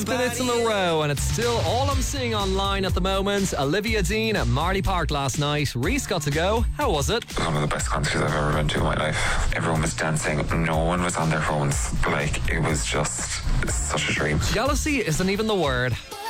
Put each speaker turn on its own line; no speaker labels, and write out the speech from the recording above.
minutes in a row, and it's still all I'm seeing online at the moment. Olivia Dean at Marley Park last night. Reese got to go. How was it?
One of the best concerts I've ever been to in my life. Everyone was dancing. No one was on their phones. Like, it was just such a dream.
Jealousy isn't even the word.